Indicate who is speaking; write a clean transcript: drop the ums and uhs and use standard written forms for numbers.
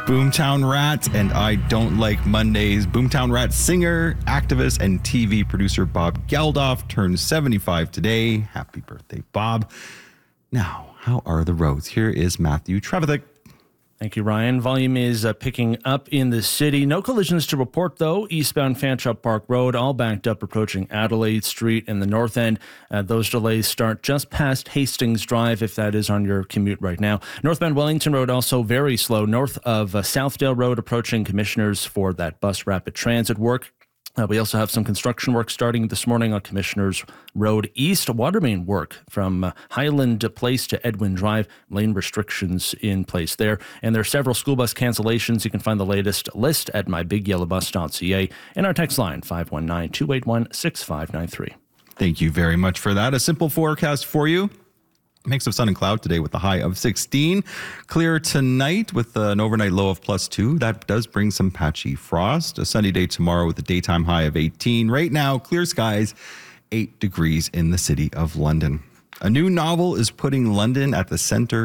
Speaker 1: Boomtown Rat and I Don't Like Mondays. Boomtown Rat singer, activist, and TV producer Bob Geldof turns 75 today. Happy birthday, Bob. Now, how are the roads? Here is Matthew Trevithick.
Speaker 2: Thank you, Ryan. Volume is picking up in the city. No collisions to report, though. Eastbound Fanshawe Park Road, all backed up approaching Adelaide Street in the north end. Those delays start just past Hastings Drive, if that is on your commute right now. Northbound Wellington Road also very slow. North of Southdale Road, approaching Commissioners for that bus rapid transit work. We also have some construction work starting this morning on Commissioners Road East. Water main work from Highland Place to Edwin Drive. Lane restrictions in place there. And there are several school bus cancellations. You can find the latest list at mybigyellowbus.ca and our text line 519-281-6593.
Speaker 1: Thank you very much for that. A simple forecast for you. Mix of sun and cloud today with a high of 16. Clear tonight with an overnight low of +2. That does bring some patchy frost. A sunny day tomorrow with a daytime high of 18. Right now, clear skies, 8 degrees in the city of London. A new novel is putting London at the center